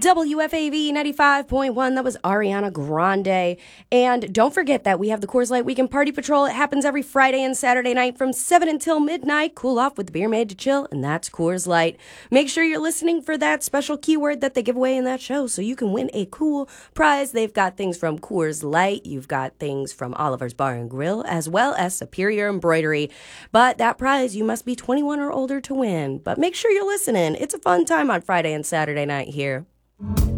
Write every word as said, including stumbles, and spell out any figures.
W F A V ninety-five point one. That was Ariana Grande. And don't forget that we have the Coors Light Weekend Party Patrol. It happens every Friday and Saturday night from seven until midnight. Cool off with the beer made to chill, and that's Coors Light. Make sure you're listening for that special keyword that they give away in that show so you can win a cool prize. They've got things from Coors Light. You've got things from Oliver's Bar and Grill, as well as Superior Embroidery. But that prize, you must be twenty-one or older to win. But make sure you're listening. It's a fun time on Friday and Saturday night here.